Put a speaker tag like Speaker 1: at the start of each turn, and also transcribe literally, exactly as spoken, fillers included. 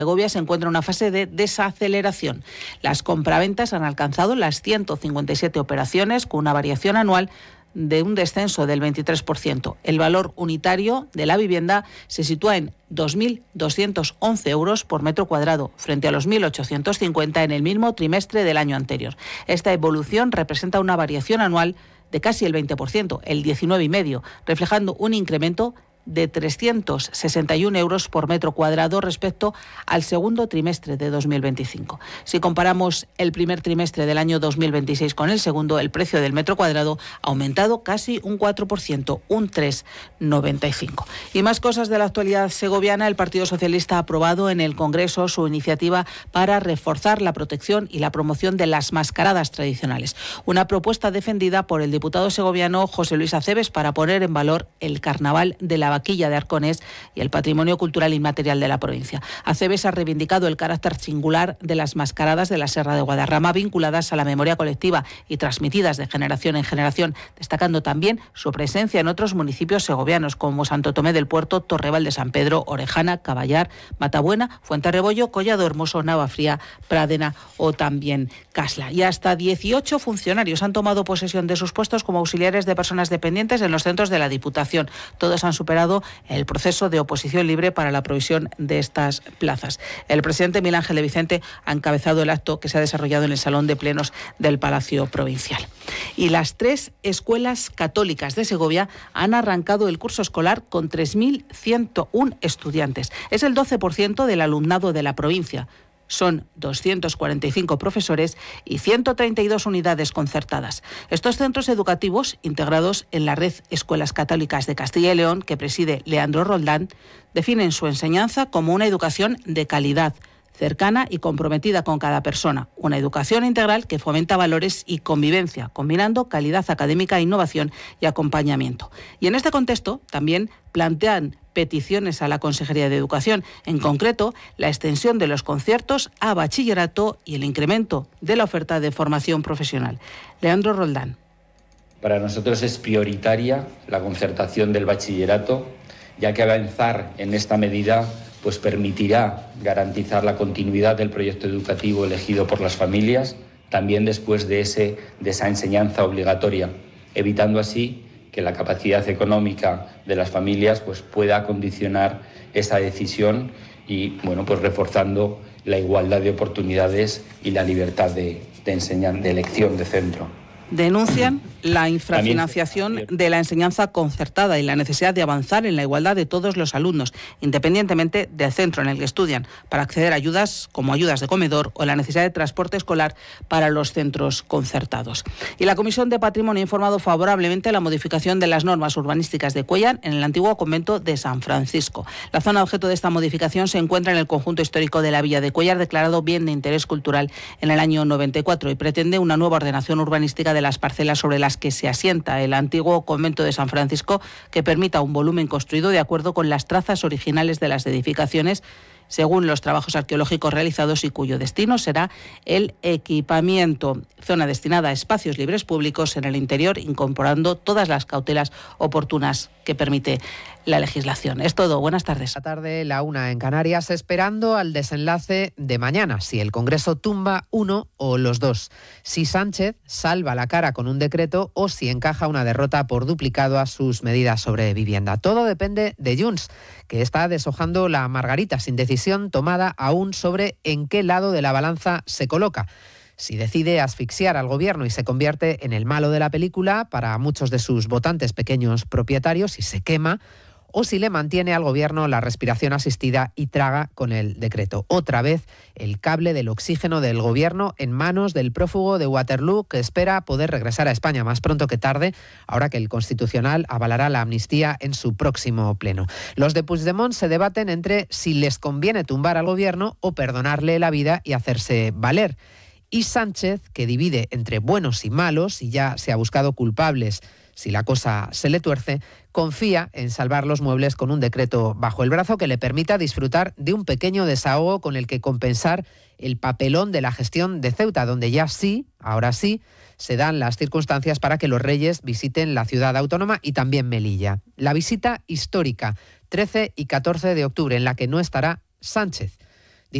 Speaker 1: Segovia se encuentra en una fase de desaceleración. Las compraventas han alcanzado las ciento cincuenta y siete operaciones, con una variación anual de un descenso del veintitrés por ciento. El valor unitario de la vivienda se sitúa en dos mil doscientos once euros por metro cuadrado, frente a los mil ochocientos cincuenta en el mismo trimestre del año anterior. Esta evolución representa una variación anual de casi el veinte por ciento, el diecinueve coma cinco por ciento, reflejando un incremento de trescientos sesenta y un euros por metro cuadrado respecto al segundo trimestre de dos mil veinticinco. Si comparamos el primer trimestre del año dos mil veintiséis con el segundo, el precio del metro cuadrado ha aumentado casi un cuatro por ciento, un tres coma noventa y cinco. Y más cosas de la actualidad segoviana. El Partido Socialista ha aprobado en el Congreso su iniciativa para reforzar la protección y la promoción de las mascaradas tradicionales. Una propuesta defendida por el diputado segoviano José Luis Acebes para poner en valor el carnaval de la Vaquilla de Arconés y el patrimonio cultural inmaterial de la provincia. Acebes ha reivindicado el carácter singular de las mascaradas de la Serra de Guadarrama, vinculadas a la memoria colectiva y transmitidas de generación en generación, destacando también su presencia en otros municipios segovianos como Santo Tomé del Puerto, Torreval de San Pedro, Orejana, Caballar, Matabuena, Fuenterrebollo, Collado Hermoso, Navafría, Pradena o también Casla. Y hasta dieciocho funcionarios han tomado posesión de sus puestos como auxiliares de personas dependientes en los centros de la Diputación. Todos han superado el proceso de oposición libre para la provisión de estas plazas. El presidente Miguel Ángel de Vicente ha encabezado el acto que se ha desarrollado en el Salón de Plenos del Palacio Provincial. Y las tres escuelas católicas de Segovia han arrancado el curso escolar con tres mil ciento uno estudiantes. Es el doce por ciento del alumnado de la provincia. Son doscientos cuarenta y cinco profesores y ciento treinta y dos unidades concertadas. Estos centros educativos, integrados en la red Escuelas Católicas de Castilla y León, que preside Leandro Roldán, definen su enseñanza como una educación de calidad, cercana y comprometida con cada persona. Una educación integral que fomenta valores y convivencia, combinando calidad académica, innovación y acompañamiento. Y en este contexto también plantean peticiones a la Consejería de Educación, en concreto la extensión de los conciertos a bachillerato y el incremento de la oferta de formación profesional. Leandro Roldán.
Speaker 2: Para nosotros es prioritaria la concertación del bachillerato, ya que avanzar en esta medida pues permitirá garantizar la continuidad del proyecto educativo elegido por las familias, también después de, ese, de esa enseñanza obligatoria, evitando así que la capacidad económica de las familias pues, pueda condicionar esa decisión y bueno, pues reforzando la igualdad de oportunidades y la libertad de, de, enseñan, de elección de centro.
Speaker 1: Denuncian la infrafinanciación de la enseñanza concertada y la necesidad de avanzar en la igualdad de todos los alumnos, independientemente del centro en el que estudian, para acceder a ayudas como ayudas de comedor o la necesidad de transporte escolar para los centros concertados. Y la Comisión de Patrimonio ha informado favorablemente la modificación de las normas urbanísticas de Cuéllar en el antiguo convento de San Francisco. La zona objeto de esta modificación se encuentra en el conjunto histórico de la villa de Cuéllar, declarado bien de interés cultural en el año noventa y cuatro, y pretende una nueva ordenación urbanística de las parcelas sobre las que se asienta el antiguo convento de San Francisco, que permita un volumen construido de acuerdo con las trazas originales de las edificaciones, según los trabajos arqueológicos realizados, y cuyo destino será el equipamiento. Zona destinada a espacios libres públicos en el interior, incorporando todas las cautelas oportunas que permite la legislación. Es todo. Buenas tardes.
Speaker 3: La tarde, la una en Canarias, esperando al desenlace de mañana, si el Congreso tumba uno o los dos, si Sánchez salva la cara con un decreto o si encaja una derrota por duplicado a sus medidas sobre vivienda. Todo depende de Junts, que está deshojando la margarita sin decisión tomada aún sobre en qué lado de la balanza se coloca. Si decide asfixiar al gobierno y se convierte en el malo de la película para muchos de sus votantes pequeños propietarios y se quema, o si le mantiene al gobierno la respiración asistida y traga con el decreto. Otra vez el cable del oxígeno del gobierno en manos del prófugo de Waterloo, que espera poder regresar a España más pronto que tarde, ahora que el Constitucional avalará la amnistía en su próximo pleno. Los de Puigdemont se debaten entre si les conviene tumbar al gobierno o perdonarle la vida y hacerse valer. Y Sánchez, que divide entre buenos y malos y ya se ha buscado culpables si la cosa se le tuerce, confía en salvar los muebles con un decreto bajo el brazo que le permita disfrutar de un pequeño desahogo con el que compensar el papelón de la gestión de Ceuta, donde ya sí, ahora sí, se dan las circunstancias para que los reyes visiten la ciudad autónoma y también Melilla. La visita histórica, trece y catorce de octubre, en la que no estará Sánchez.